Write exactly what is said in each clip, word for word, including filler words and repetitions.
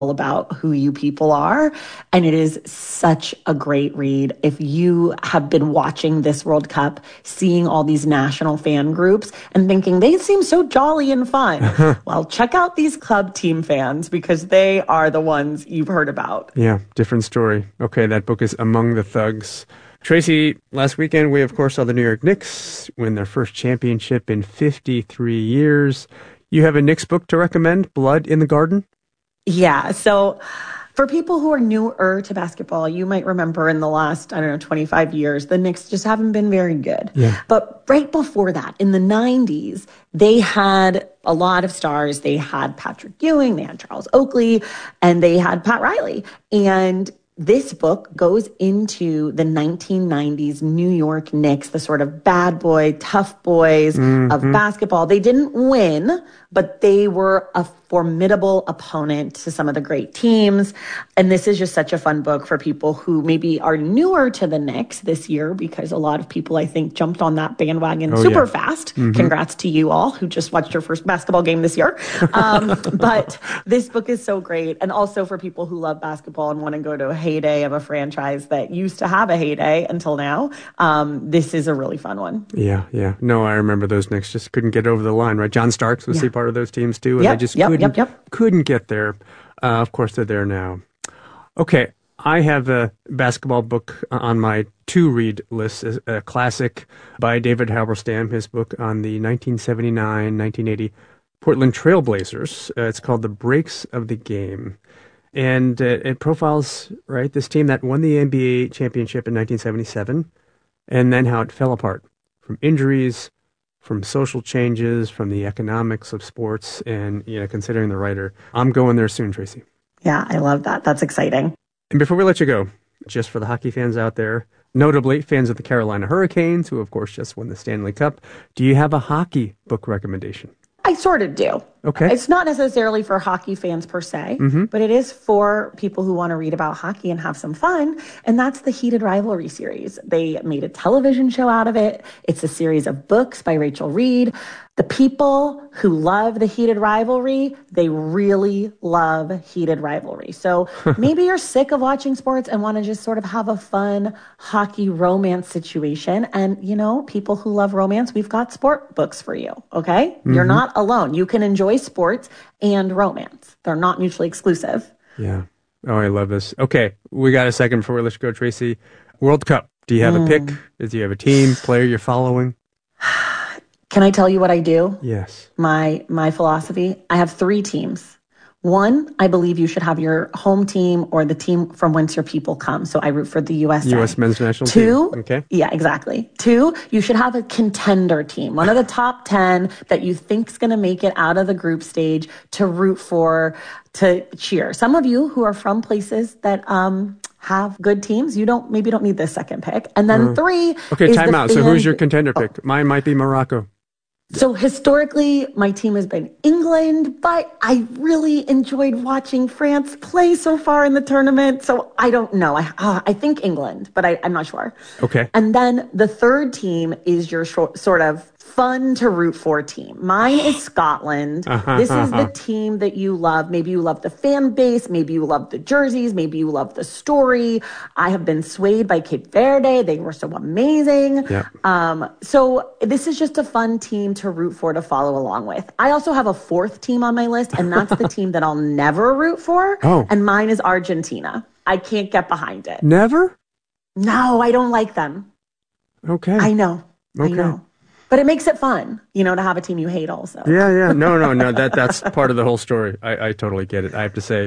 about who you people are. And it is such a great read. If you have been watching this World Cup, seeing all these national fan groups and thinking they seem so jolly and fun, well, check out these club team fans because they are the ones you've heard about. Yeah, different story. Okay, that book is Among the Thugs. Tracy, last weekend we, of course, saw the New York Knicks win their first championship in fifty-three years. You have a Knicks book to recommend, Blood in the Garden? Yeah, so for people who are newer to basketball, you might remember in the last, I don't know, twenty-five years, the Knicks just haven't been very good. Yeah. But right before that, in the nineties, they had a lot of stars. They had Patrick Ewing, they had Charles Oakley, and they had Pat Riley. And this book goes into the nineteen nineties New York Knicks, the sort of bad boy, tough boys mm-hmm. of basketball. They didn't win, but they were a formidable opponent to some of the great teams. And this is just such a fun book for people who maybe are newer to the Knicks this year, because a lot of people, I think, jumped on that bandwagon oh, super yeah. fast. Mm-hmm. Congrats to you all who just watched your first basketball game this year. Um, but this book is so great. And also for people who love basketball and want to go to a heyday of a franchise that used to have a heyday until now, um, this is a really fun one. Yeah, yeah. No, I remember those Knicks just couldn't get over the line, right? John Starks was yeah. part of those teams too, and yep, they just yep, couldn't, yep, yep. couldn't get there. Uh, of course, they're there now. Okay, I have a basketball book on my to-read list, a classic by David Halberstam, his book on the nineteen seventy-nine nineteen eighty Portland Trail Blazers. Uh, it's called The Breaks of the Game. And uh, it profiles, right, this team that won the N B A championship in nineteen seventy-seven, and then how it fell apart from injuries, from social changes, from the economics of sports, and, you know, considering the writer. I'm going there soon, Tracy. Yeah, I love that. That's exciting. And before we let you go, just for the hockey fans out there, notably fans of the Carolina Hurricanes, who, of course, just won the Stanley Cup, do you have a hockey book recommendation? I sort of do. Okay. It's not necessarily for hockey fans per se, mm-hmm. but it is for people who want to read about hockey and have some fun. And that's the Heated Rivalry series. They made a television show out of it. It's a series of books by Rachel Reed. The people who love the Heated Rivalry, they really love Heated Rivalry. So maybe you're sick of watching sports and want to just sort of have a fun hockey romance situation. And, you know, people who love romance, we've got sport books for you, okay? Mm-hmm. You're not alone. You can enjoy sports and romance. They're not mutually exclusive. Yeah. Oh, I love this. Okay, we got a second before we let you go, Tracy. World Cup. Do you have mm. a pick? Do you have a team, player you're following? Can I tell you what I do? Yes. My my philosophy? I have three teams. One, I believe you should have your home team or the team from whence your people come. So I root for the U S A. U S men's national Two, team. Okay. Yeah, exactly. Two, you should have a contender team, one of the top ten that you think is going to make it out of the group stage to root for, to cheer. Some of you who are from places that um, have good teams, you don't maybe don't need this second pick. And then uh, three. Okay, time out. So who's your contender pick? Oh. Mine might be Morocco. So historically, my team has been England, but I really enjoyed watching France play so far in the tournament. So I don't know. I uh, I think England, but I, I'm not sure. Okay. And then the third team is your short, sort of fun to root for team. Mine is Scotland. Uh-huh, this uh-huh. is the team that you love. Maybe you love the fan base. Maybe you love the jerseys. Maybe you love the story. I have been swayed by Cape Verde. They were so amazing. Yep. Um, so this is just a fun team to root for, to follow along with. I also have a fourth team on my list, and that's the team that I'll never root for. Oh. And mine is Argentina. I can't get behind it. Never? No, I don't like them. Okay. I know. Okay. I know. But it makes it fun, you know, to have a team you hate also. Yeah, yeah. No, no, no. That That's part of the whole story. I, I totally get it. I have to say,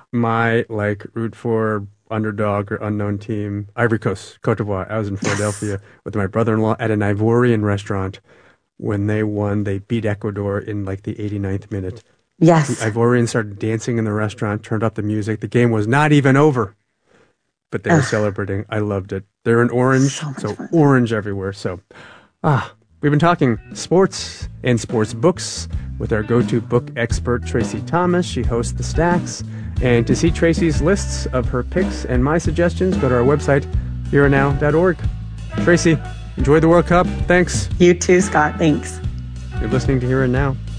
my, like, root for underdog or unknown team, Ivory Coast, Cote d'Ivoire. I was in Philadelphia with my brother-in-law at an Ivorian restaurant. When they won, they beat Ecuador in, like, the eighty-ninth minute. Yes. The Ivorians started dancing in the restaurant, turned up the music. The game was not even over. But they were Ugh. celebrating. I loved it. They're in orange, so, so orange everywhere. So, ah... We've been talking sports and sports books with our go-to book expert, Tracy Thomas. She hosts The Stacks. And to see Tracy's lists of her picks and my suggestions, go to our website, here and now dot org. Tracy, enjoy the World Cup. Thanks. You too, Scott. Thanks. You're listening to Here and Now.